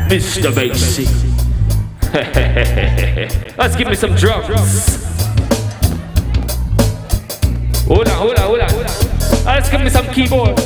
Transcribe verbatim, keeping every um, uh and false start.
Mister Basie. Let's give me some drums. Hold on, hold on, hold on. Let's give me some keyboard.